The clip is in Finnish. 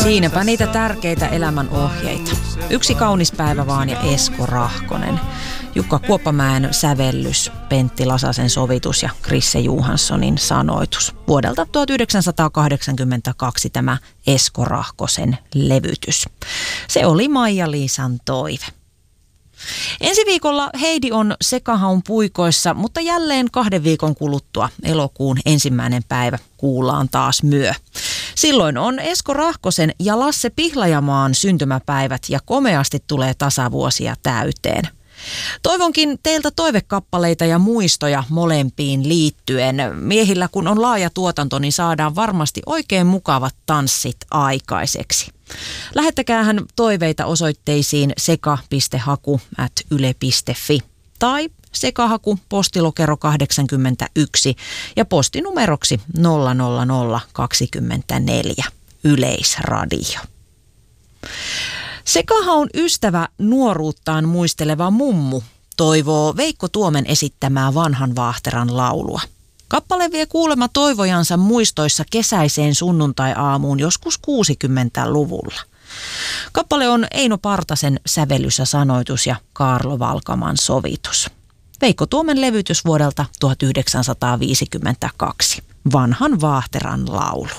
Siinäpä niitä tärkeitä elämän ohjeita. Yksi kaunis päivä vaan ja Esko Rahkonen. Jukka Kuoppamäen sävellys, Pentti Lasasen sovitus ja Krisse Johanssonin sanoitus. Vuodelta 1982 tämä Esko Rahkosen levytys. Se oli Maija-Liisan toive. Ensi viikolla Heidi on Sekahaun puikoissa, mutta jälleen 2 viikon kuluttua elokuun 1. päivä kuullaan taas myö. Silloin on Esko Rahkosen ja Lasse Pihlajamaan syntymäpäivät ja komeasti tulee tasavuosia täyteen. Toivonkin teiltä toivekappaleita ja muistoja molempiin liittyen. Miehillä kun on laaja tuotanto, niin saadaan varmasti oikein mukavat tanssit aikaiseksi. Lähettäkäähän toiveita osoitteisiin seka.haku@yle.fi tai sekahaku postilokero 81 ja postinumeroksi 00024 Yleisradio. Sekahaun ystävä nuoruuttaan muisteleva mummu toivoo Veikko Tuomen esittämää Vanhan Vaahteran laulua. Kappale vie kuulemma toivojansa muistoissa kesäiseen sunnuntai-aamuun joskus 60-luvulla. Kappale on Eino Partasen sävellys ja sanoitus ja Kaarlo Valkaman sovitus. Veikko Tuomen levytys vuodelta 1952. Vanhan Vaahteran laulu.